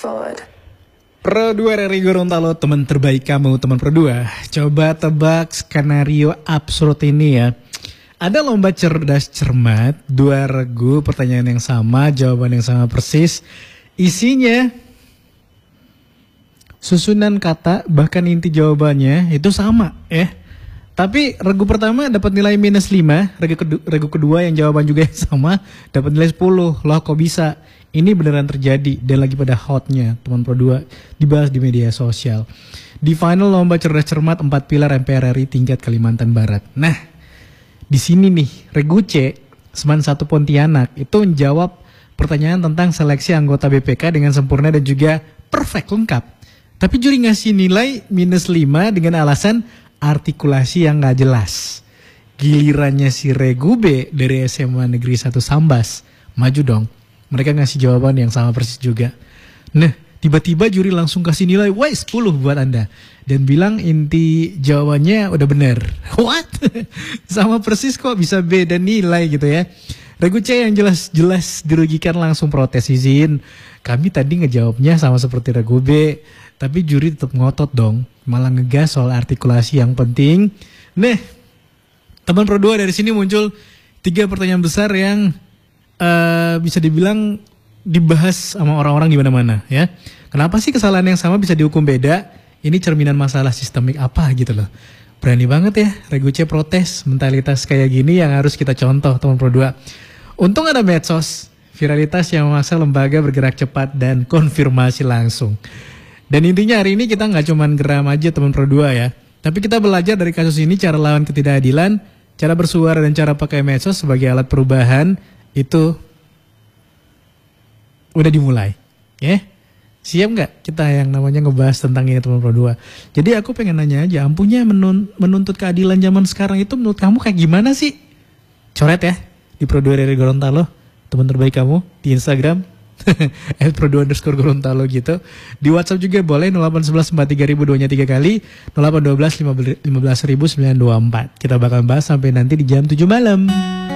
forward. Pro 2 dari Gorontalo, teman terbaik kamu, teman Pro 2. Coba tebak skenario absurd ini ya. Ada lomba cerdas cermat, 2 regu, pertanyaan yang sama, jawaban yang sama persis. Isinya susunan kata, bahkan inti jawabannya itu sama ya. Tapi regu pertama dapat nilai -5, regu kedua yang jawaban juga yang sama dapat nilai 10. Loh kok bisa? Ini beneran terjadi dan lagi pada hotnya teman Pro 2 dibahas di media sosial. Di final lomba cerdas cermat 4 pilar MPR RI tingkat Kalimantan Barat. Nah, di sini nih regu C, Seman 1 Pontianak itu menjawab pertanyaan tentang seleksi anggota BPK dengan sempurna dan juga perfect lengkap. Tapi juri ngasih nilai -5 dengan alasan artikulasi yang gak jelas. Gilirannya si regu B dari SMA Negeri 1 Sambas, maju dong. Mereka ngasih jawaban yang sama persis juga. Nah, tiba-tiba juri langsung kasih nilai 10 buat Anda. Dan bilang inti jawabannya udah bener. What? Sama persis kok bisa beda nilai gitu ya. Regu C yang jelas-jelas dirugikan langsung protes, izin. Kami tadi ngejawabnya sama seperti regu B. Tapi juri tetap ngotot dong. Malah ngegas soal artikulasi yang penting. Nah, teman Pro 2 dari sini muncul 3 pertanyaan besar yang bisa dibilang dibahas sama orang-orang di mana-mana ya. Kenapa sih kesalahan yang sama bisa dihukum beda? Ini cerminan masalah sistemik apa gitu loh. Berani banget ya regu C protes, mentalitas kayak gini yang harus kita contoh teman Pro 2. Untung ada medsos, viralitas yang memaksa lembaga bergerak cepat dan konfirmasi langsung. Dan intinya hari ini kita nggak cuman geram aja teman Pro 2 ya. Tapi kita belajar dari kasus ini cara lawan ketidakadilan, cara bersuara dan cara pakai medsos sebagai alat perubahan. Itu udah dimulai ya. Siap nggak kita yang namanya ngebahas tentang ini teman Pro 2. Jadi aku pengen nanya aja, ampuhnya menuntut keadilan zaman sekarang itu menurut kamu kayak gimana sih? Coret ya di Pro 2 dari Gorontalo, teman terbaik kamu di Instagram @pro2_Gorontalo gitu. Di WhatsApp juga boleh 0811 43000 3 kali, 0812 15.924. Kita bakal bahas sampai nanti di jam 7 malam.